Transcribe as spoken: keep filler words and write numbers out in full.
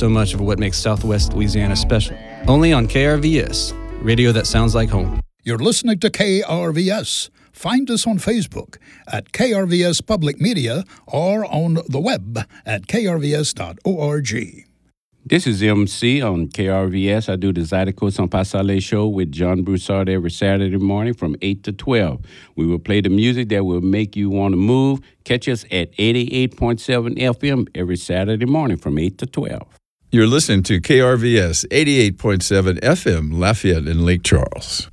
so much of what makes Southwest Louisiana special. Only on K R V S, radio that sounds like home. You're listening to K R V S. Find us on Facebook at K R V S Public Media or on the web at k r v s dot org. This is M C on K R V S. I do the Zydeco Sans Pasale show with John Broussard every Saturday morning from eight to twelve. We will play the music that will make you want to move. Catch us at eighty-eight point seven F M every Saturday morning from eight to twelve. You're listening to K R V S eighty-eight point seven F M, Lafayette and Lake Charles.